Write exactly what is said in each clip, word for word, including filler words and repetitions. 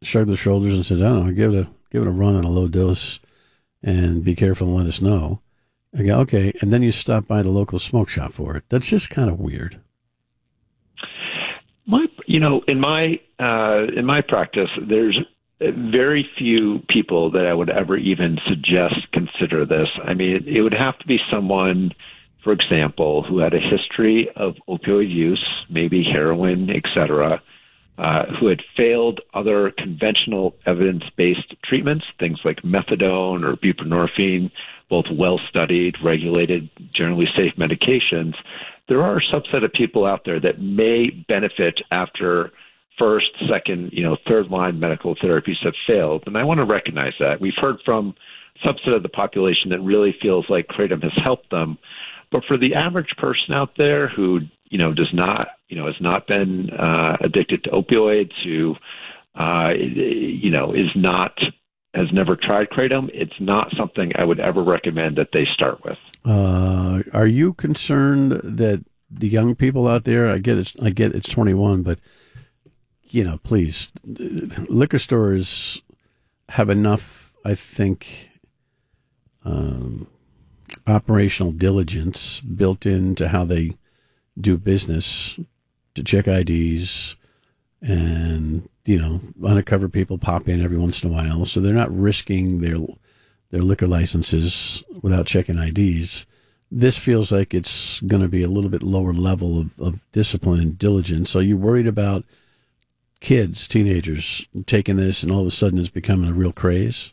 shrugged their shoulders and said, I don't know, give it a, give it a run on a low dose and be careful and let us know. I go, okay. And then you stop by the local smoke shop for it. That's just kind of weird. My, you know, in my, uh, in my practice, there's very few people that I would ever even suggest consider this. I mean, it, it would have to be someone, for example, who had a history of opioid use, maybe heroin, et cetera, uh, who had failed other conventional evidence-based treatments, things like methadone or buprenorphine, both well-studied, regulated, generally safe medications. There are a subset of people out there that may benefit after first, second, you know, third-line medical therapies have failed, and I want to recognize that. We've heard from a subset of the population that really feels like Kratom has helped them, but for the average person out there who, you know, does not, you know, has not been uh, addicted to opioids, who, uh, you know, is not, has never tried Kratom, it's not something I would ever recommend that they start with. Uh, are you concerned that the young people out there? I get it's, I get it's twenty-one, but you know, please, liquor stores have enough, I think, um, operational diligence built into how they do business to check I Ds and, you know, undercover people pop in every once in a while. So they're not risking their their liquor licenses without checking I Ds. This feels like it's going to be a little bit lower level of, of discipline and diligence. So you're worried about kids, teenagers taking this and all of a sudden it's becoming a real craze?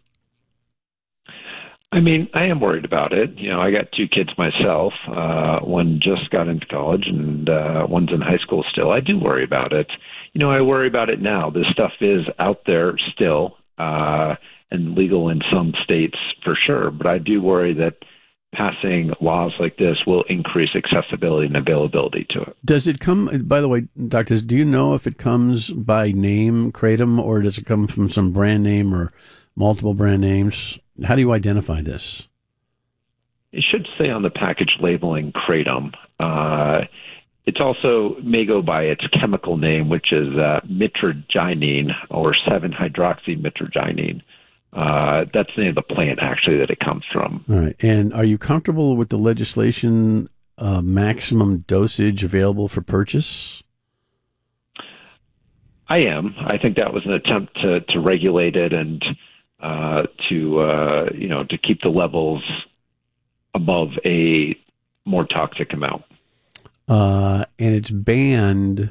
I mean, I am worried about it. You know, I got two kids myself. Uh, one just got into college and uh, one's in high school still. I do worry about it. You know, I worry about it now. This stuff is out there still uh, and legal in some states for sure. But I do worry that passing laws like this will increase accessibility and availability to it. Does it come, by the way, doctors, do you know if it comes by name, Kratom, or does it come from some brand name or multiple brand names? How do you identify this? It should say on the package labeling Kratom. Uh, it also may go by its chemical name, which is uh, mitragynine or seven hydroxymitragynine. Uh, that's the name of the plant, actually, that it comes from. All right. And are you comfortable with the legislation uh, maximum dosage available for purchase? I am. I think that was an attempt to, to regulate it and uh, to, uh, you know, to keep the levels above a more toxic amount. Uh, and it's banned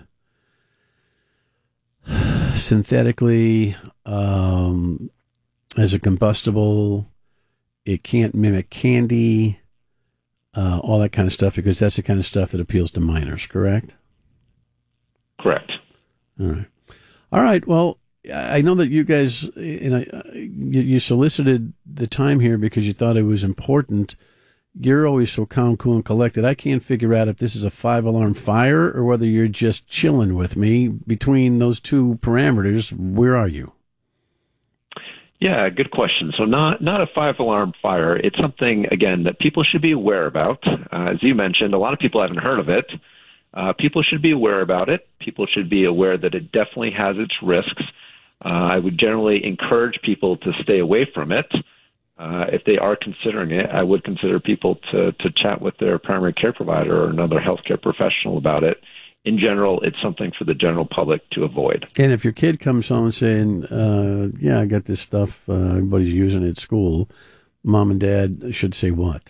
synthetically, um, as a combustible. It can't mimic candy, uh, all that kind of stuff, because that's the kind of stuff that appeals to minors, correct? Correct. All right. All right. Well, I know that you guys, and I, you, you solicited the time here because you thought it was important. You're always so calm, cool, and collected. I can't figure out if this is a five-alarm fire or whether you're just chilling with me. Between those two parameters, where are you? Yeah, good question. So not not a five-alarm fire. It's something, again, that people should be aware about. Uh, as you mentioned, a lot of people haven't heard of it. Uh, people should be aware about it. People should be aware that it definitely has its risks. Uh, I would generally encourage people to stay away from it. Uh, if they are considering it, I would consider people to, to chat with their primary care provider or another healthcare professional about it. In general, it's something for the general public to avoid. And if your kid comes home saying, uh, yeah, I got this stuff, uh, everybody's using it at school, mom and dad should say what?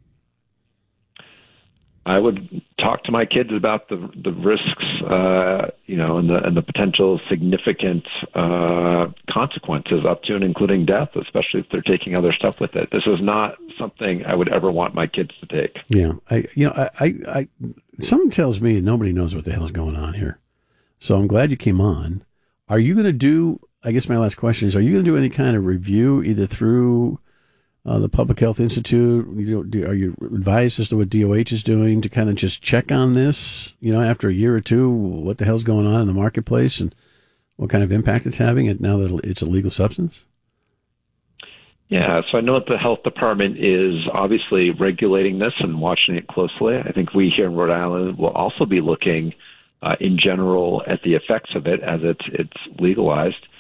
I would talk to my kids about the the risks, uh, you know, and the and the potential significant uh, consequences up to and including death, especially if they're taking other stuff with it. This is not something I would ever want my kids to take. Yeah, I, you know, I, I, I something tells me that nobody knows what the hell's going on here. So I'm glad you came on. Are you going to do? I guess my last question is: are you going to do any kind of review, either through Uh, the Public Health Institute? You know, do, are you advised as to what D O H is doing to kind of just check on this, you know, after a year or two, what the hell's going on in the marketplace and what kind of impact it's having it now that it's a legal substance? Yeah, so I know that the health department is obviously regulating this and watching it closely. I think we here in Rhode Island will also be looking uh, in general at the effects of it as it's, it's legalized.